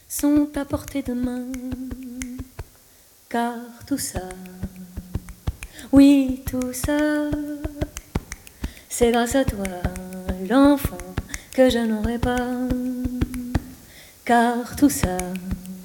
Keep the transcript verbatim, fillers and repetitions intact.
sont à portée de main. Car tout ça, oui tout ça, c'est grâce à toi, l'enfant que je n'aurai pas. Car tout ça,